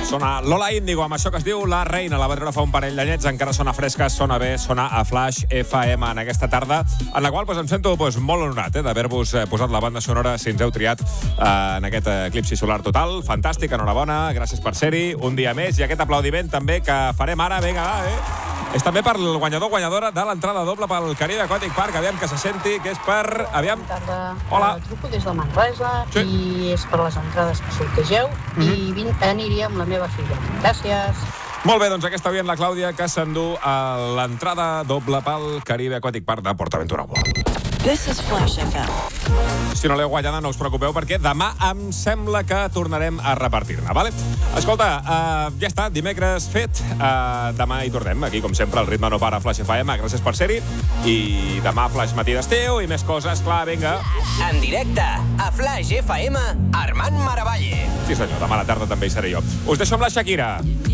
Sona Lola Índigo, amb això que es diu La Reina. La va treure fa un parell d'anyets, encara sona fresca, sona bé, sona a Flash FM en aquesta tarda, en la qual em sento molt honorat d'haver-vos posat la banda sonora, si ens heu triat en aquest eclipsi solar total. Fantàstic, enhorabona, gràcies per ser-hi un dia més, i aquest aplaudiment també que farem ara, vinga, va, és també per el guanyador o guanyadora de l'entrada doble pel Caribe Aquatic Park. Aviam que se senti, que és per... Aviam. Bona tarda. Hola. Truco des de Manresa, sí. I és per les entrades que sortegeu, i aniria amb la meva filla. Gràcies. Molt bé, doncs aquesta oient la Clàudia, que s'endú l'entrada doble pel Caribe Aquatic Park de PortAventura. This is Flash FM. Si no l'heu guanyada, no us preocupeu, perquè demà em sembla que tornarem a repartir-ne, vale? Escolta, ja està, dimecres fet. Demà hi tornem, aquí, com sempre, el ritme no para, Flash FM. Gràcies per ser-hi. I demà Flash Matí d'Estiu i més coses, clar, vinga. En directe, a Flash FM, Armand Maravalle. Sí, senyor, demà a la tarda també hi seré jo. Us deixo amb la Shakira.